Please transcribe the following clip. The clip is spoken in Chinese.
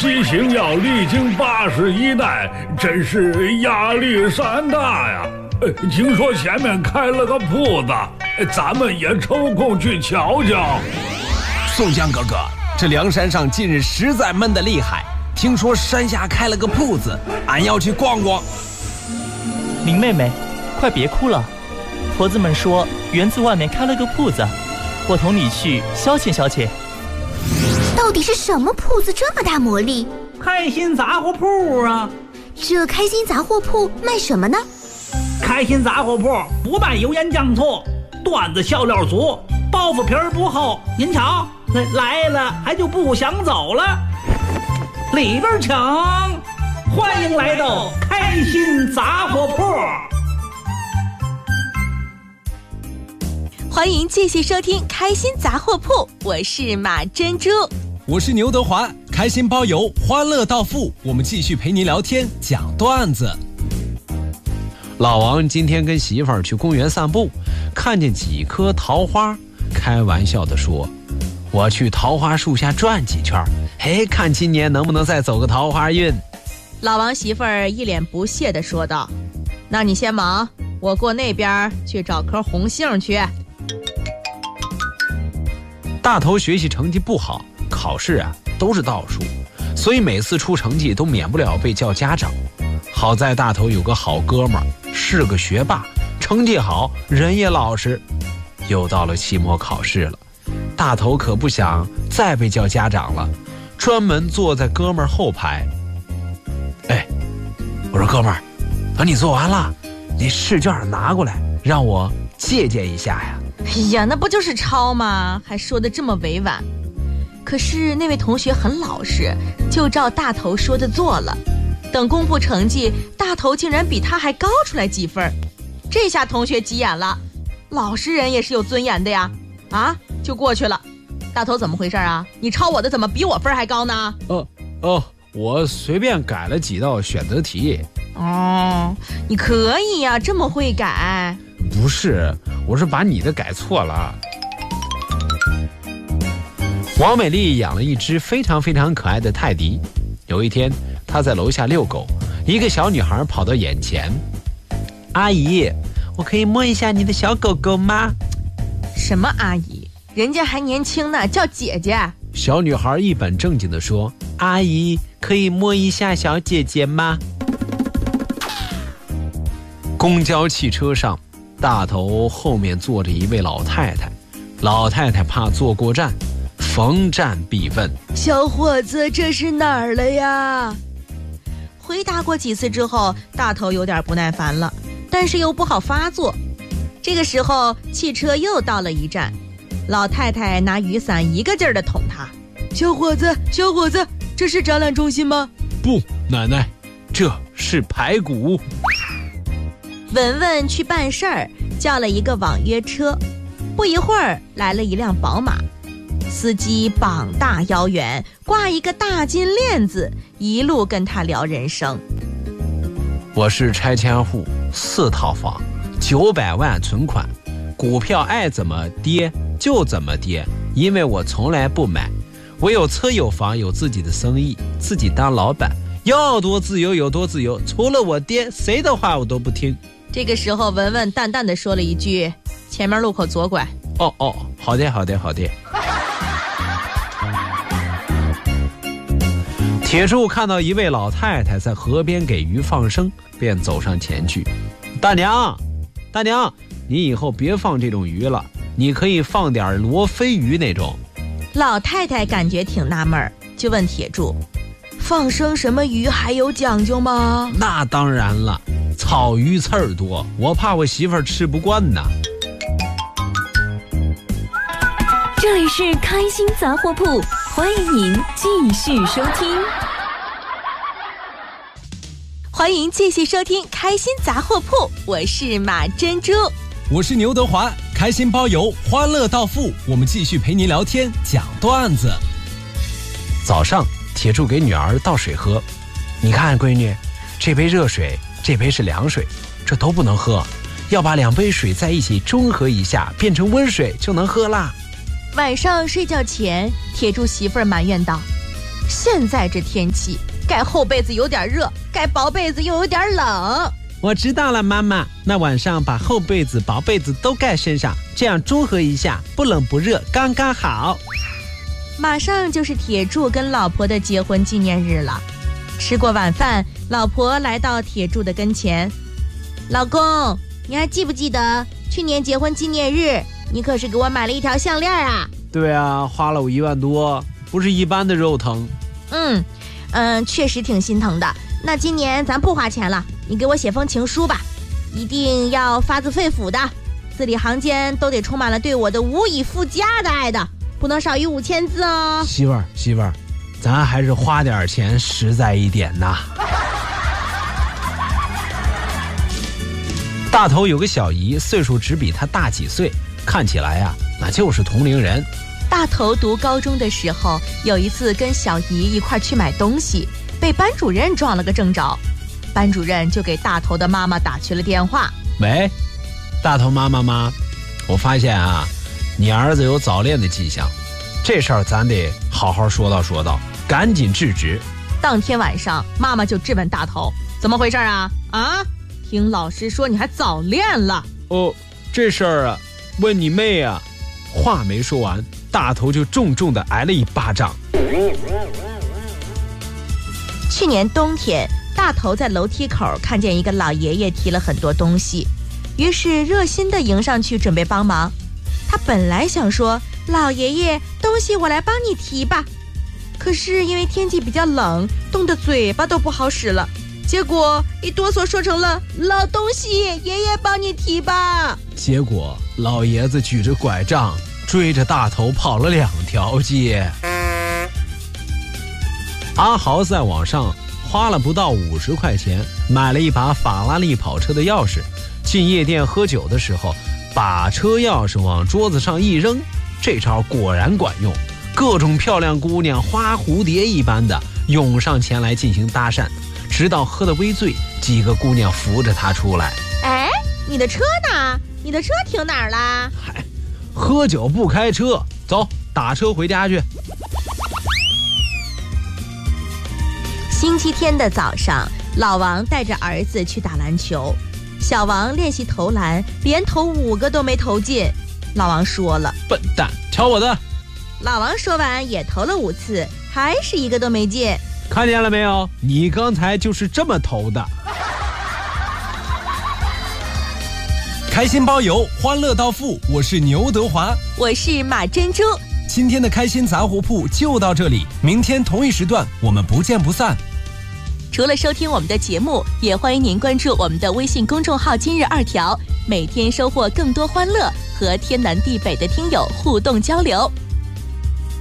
西行要历经81代，真是压力山大呀。听说前面开了个铺子，咱们也抽空去瞧瞧。 宋江哥哥，这梁山上近日实在闷得厉害，听说山下开了个铺子，俺要去逛逛。 林妹妹，快别哭了，婆子们说园子外面开了个铺子，我同你去消遣消遣。 到底是什么铺子这么大魔力？ 开心杂货铺啊！ 这开心杂货铺卖什么呢？ 开心杂货铺不卖油盐酱醋，段子笑料足，包袱皮儿不厚。您瞧，来了还就不想走了。里边请，欢迎来到开心杂货铺。 欢迎继续收听开心杂货铺，我是马珍珠， 我是牛德华，开心包邮，欢乐到付，我们继续陪您聊天讲段子。老王今天跟媳妇儿去公园散步，看见几棵桃花，开玩笑地说，我去桃花树下转几圈，看今年能不能再走个桃花运。 老王媳妇儿一脸不屑地说道，那你先忙，我过那边去找棵红杏去。 大头学习成绩不好，考试都是倒数，所以每次出成绩都免不了被叫家长。好在大头有个好哥们儿，是个学霸，成绩好，人也老实。又到了期末考试了，大头可不想再被叫家长了，专门坐在哥们儿后排。我说哥们儿，等你做完了，你试卷拿过来，让我借鉴一下呀。 哎呀，那不就是抄吗？还说得这么委婉。可是那位同学很老实，就照大头说的做了。等公布成绩，大头竟然比他还高出来几分，这下同学急眼了。老实人也是有尊严的呀，就过去了。大头怎么回事啊？你抄我的怎么比我分还高呢？ 我随便改了几道选择题。 你可以呀，这么会改。 不是，我是把你的改错了。王美丽养了一只非常非常可爱的泰迪。有一天，她在楼下遛狗，一个小女孩跑到眼前，阿姨，我可以摸一下你的小狗狗吗？ 什么阿姨？人家还年轻呢，叫姐姐。 小女孩一本正经地说，阿姨，可以摸一下小姐姐吗？公交汽车上，大头后面坐着一位老太太，老太太怕坐过站，逢站必问， 小伙子，这是哪儿了呀？回答过几次之后，大头有点不耐烦了，但是又不好发作。这个时候，汽车又到了一站，老太太拿雨伞一个劲儿地捅他，小伙子，这是展览中心吗？ 不，奶奶，这是排骨。 文文去办事儿，叫了一个网约车，不一会儿来了一辆宝马，司机膀大腰圆，挂一个大金链子，一路跟他聊人生。 我是拆迁户，4套房，900万存款，股票爱怎么跌就怎么跌，因为我从来不买。我有车有房，有自己的生意，自己当老板，要多自由有多自由，除了我爹，谁的话我都不听。 这个时候，文文淡淡地说了一句：“前面路口左拐。” 好的。铁柱看到一位老太太在河边给鱼放生，便走上前去：“大娘，你以后别放这种鱼了，你可以放点罗非鱼那种。” 老太太感觉挺纳闷，就问铁柱：“放生什么鱼还有讲究吗？” 那当然了，草鱼刺儿多，我怕我媳妇儿吃不惯呢。 这里是开心杂货铺，欢迎您继续收听。 欢迎继续收听开心杂货铺，我是马珍珠， 我是牛德华，开心包邮，欢乐到付，我们继续陪您聊天讲段子。早上，铁柱给女儿倒水喝，你看闺女，这杯热水，这杯是凉水，这都不能喝，要把2杯水在一起中和一下，变成温水就能喝啦。 晚上睡觉前，铁柱媳妇儿埋怨道：“ 现在这天气，盖厚被子有点热，盖薄被子又有点冷。 我知道了，妈妈。那晚上把厚被子、薄被子都盖身上，这样中和一下，不冷不热，刚刚好。 马上就是铁柱跟老婆的结婚纪念日了。吃过晚饭，老婆来到铁柱的跟前：“老公，你还记不记得去年结婚纪念日，你可是给我买了一条项链啊？”“ 对啊，花了我1万多，不是一般的肉疼。”“ 确实挺心疼的。那今年咱不花钱了，你给我写封情书吧，一定要发自肺腑的，字里行间都得充满了对我的无以复加的爱的，不能少于5000字哦。”“ 媳妇儿，咱还是花点钱实在一点呐。”大头有个小姨，岁数只比他大几岁，看起来呀，那就是同龄人。 大头读高中的时候，有一次跟小姨一块去买东西，被班主任撞了个正着。班主任就给大头的妈妈打去了电话：“ 喂，大头妈妈，我发现啊，你儿子有早恋的迹象，这事儿咱得好好说道，赶紧制止。” 当天晚上，妈妈就质问大头：“怎么回事啊？听老师说你还早恋了。”“ 哦，这事儿啊，问你妹啊。”话没说完，大头就重重地挨了一巴掌。 去年冬天，大头在楼梯口看见一个老爷爷提了很多东西，于是热心地迎上去准备帮忙。他本来想说：“老爷爷，东西我来帮你提吧。”可是因为天气比较冷，冻得嘴巴都不好使了，结果一哆嗦说成了：“老东西，爷爷帮你提吧。” 结果老爷子举着拐杖追着大头跑了2条街。阿豪在网上花了不到50块钱买了一把法拉利跑车的钥匙，进夜店喝酒的时候把车钥匙往桌子上一扔，这招果然管用，各种漂亮姑娘花蝴蝶一般的涌上前来进行搭讪，直到喝得微醉，几个姑娘扶着他出来。 “哎，你的车呢？你的车停哪儿啦？”“ 嗨，喝酒不开车，走，打车回家去。” 星期天的早上，老王带着儿子去打篮球，小王练习投篮，连投5个都没投进。老王说了：“ 笨蛋，瞧我的！” 老王说完也投了5次，还是1个都没进。 “看见了没有？你刚才就是这么投的。” 开心包邮，欢乐到付。我是牛德华， 我是马珍珠。 今天的开心杂货铺就到这里，明天同一时段我们不见不散。 除了收听我们的节目，也欢迎您关注我们的微信公众号今日2条，每天收获更多欢乐，和天南地北的听友互动交流。